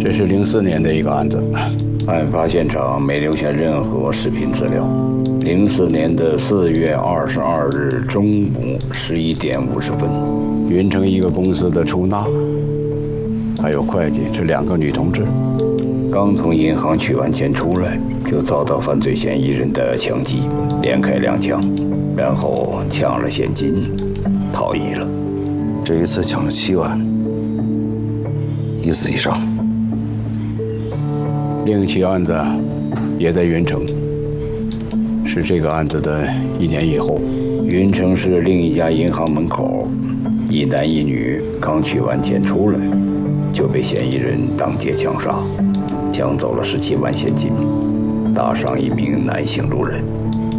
这是04年的一个案子， 案发现场没留下任何视频资料。04年的4月22日中午11点50分， 云城一个公司的出纳，还有会计这2个女同志， 刚从银行取完钱出来，就遭到犯罪嫌疑人的枪击，连开2枪，然后抢了现金，逃逸了。 这一次抢了7万，1死1伤。 另一起案子也在云城，是这个案子的1年以后。 云城市另一家银行门口，一男一女刚取完钱出来，就被嫌疑人当街枪杀，抢走了17万现金，打伤一名男性路人。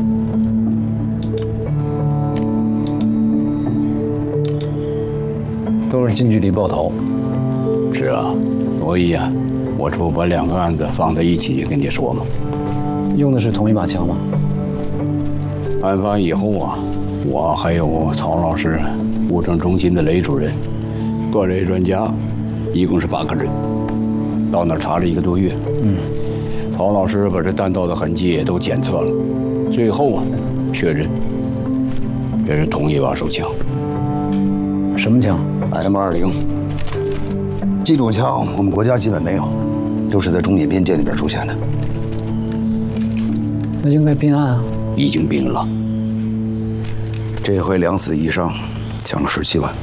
都是近距离爆头。 是啊，所以啊，我这不把2个案子放在一起跟你说吗？ 用的是同一把枪吗？ 案发以后啊，我还有曹老师、物证中心的雷主任、各类专家，一共是8个人，到那儿查了1个多月。曹老师把这弹道的痕迹也都检测了，最后啊，确认这是同一把手枪。 什么枪 ？M20。这种枪我们国家基本没有，就是在中缅边界那边出现的。 那应该并案啊。 已经并了。 这回2死1伤，抢了17万。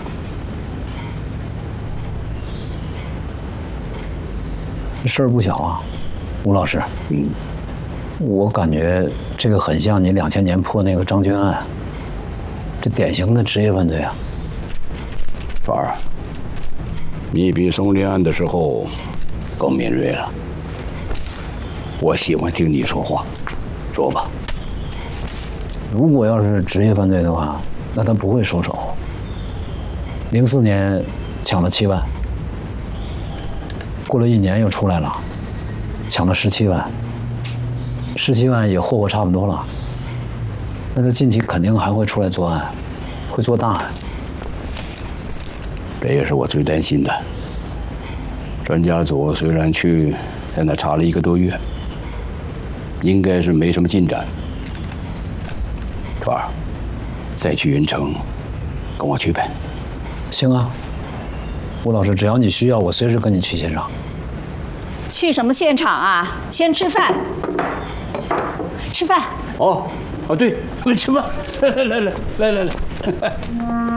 这事儿不小啊，吴老师。我感觉这个很像你2000年破那个张军案，这典型的职业犯罪啊。 范儿，你比松林案的时候更敏锐了。我喜欢听你说话，说吧。 如果要是职业犯罪的话，那他不会收手。04年抢了7万，过了1年又出来了，抢了17万，17万也霍霍差不多了。那他近期肯定还会出来作案，会做大案。 这也是我最担心的。专家组虽然在那查了1个多月，应该是没什么进展。川儿，再去云城，跟我去呗。 行啊，吴老师，只要你需要，我随时跟你去现场。 去什么现场啊？先吃饭。吃饭。 哦，对，吃饭。来。